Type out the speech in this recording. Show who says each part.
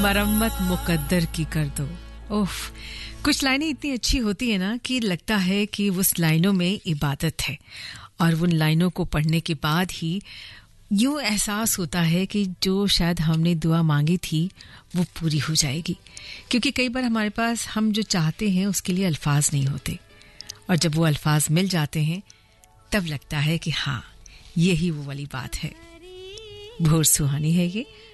Speaker 1: मरम्मत मुकद्दर की कर दो। ओफ, कुछ लाइनें इतनी अच्छी होती है ना कि लगता है कि उस लाइनों में इबादत है, और उन लाइनों को पढ़ने के बाद ही यूं एहसास होता है कि जो शायद हमने दुआ मांगी थी वो पूरी हो जाएगी। क्योंकि कई बार हमारे पास हम जो चाहते हैं उसके लिए अल्फाज नहीं होते, और जब वो अल्फाज मिल जाते हैं तब लगता है कि हाँ, यही वो वाली बात है। भोर सुहानी है ये